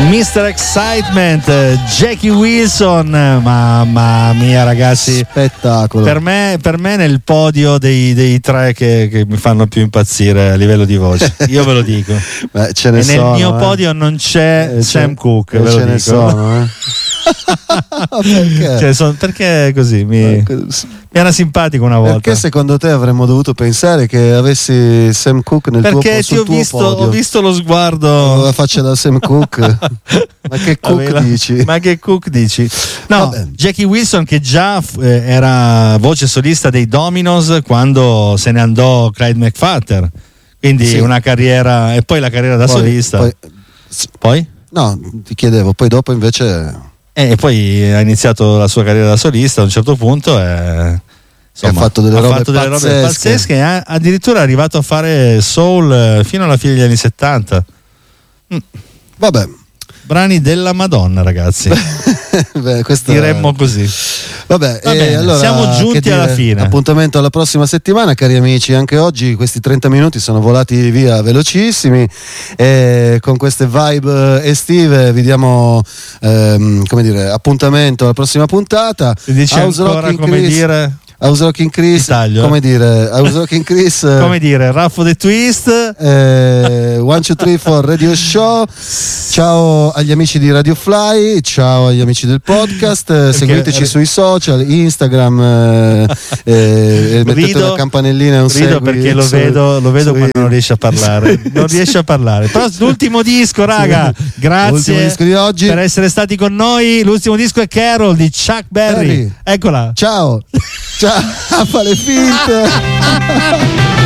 Mr. Excitement, Jackie Wilson, mamma mia ragazzi, spettacolo. Per me nel podio dei tre che mi fanno più impazzire a livello di voce, io ve lo dico. Beh, ce ne e sono, nel mio podio non c'è Sam Cooke, ve lo ce dico. Ne sono, Perché? Perché così mi era simpatico una volta. Perché secondo te avremmo dovuto pensare che avessi Sam Cooke nel perché tuo podio? Perché ho visto lo sguardo, la faccia da Sam Cooke. Ma che Cooke dici? Ma che Cooke dici? No, vabbè. Jackie Wilson che già era voce solista dei Dominos quando se ne andò Clyde McPhatter, quindi sì. Una carriera, e poi la carriera da solista. Poi? No, ti chiedevo, poi dopo invece... E poi ha iniziato la sua carriera da solista a un certo punto e insomma, ha fatto delle robe pazzesche, e addirittura è arrivato a fare soul fino alla fine degli anni 70. Vabbè, brani della Madonna, ragazzi. Beh, diremmo così. Vabbè, allora, siamo giunti alla fine. Appuntamento alla prossima settimana, cari amici. Anche oggi questi 30 minuti sono volati via velocissimi, e con queste vibe estive vi diamo appuntamento alla prossima puntata. Si dice House ancora come Chris, dire House Rocking Chris, come dire House Rocking Chris, come dire Raffo the Twist, 1, 2, 3, 4 Radio Show. Ciao agli amici di Radio Fly, ciao agli amici del podcast, seguiteci sui social, Instagram, mettete la campanellina e un rido perché lo vedo quando non riesce a parlare. Non riesce a parlare. Però l'ultimo disco, raga, grazie disco di oggi per essere stati con noi. L'ultimo disco è Carol di Chuck Berry. Eccola. Ciao. Ciao, fa le finte.